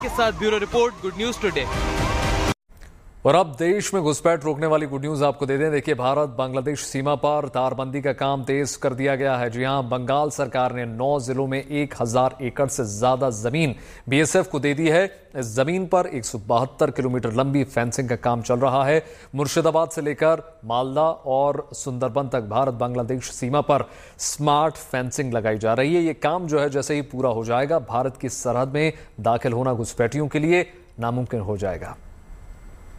के साथ bureau report, good news today. और अब देश में घुसपैठ रोकने वाली गुड न्यूज आपको दे दें। देखिए, भारत बांग्लादेश सीमा पर तारबंदी का काम तेज कर दिया गया है। जी हां, बंगाल सरकार ने 9 जिलों में 1000 एकड़ से ज्यादा जमीन बीएसएफ को दे दी है। इस जमीन पर 172 किलोमीटर लंबी फेंसिंग का काम चल रहा है। मुर्शिदाबाद से लेकर मालदा और सुंदरबन तक भारत बांग्लादेश सीमा पर स्मार्ट फेंसिंग लगाई जा रही है। ये काम जो है जैसे ही पूरा हो जाएगा, भारत की सरहद में दाखिल होना घुसपैठियों के लिए नामुमकिन हो जाएगा।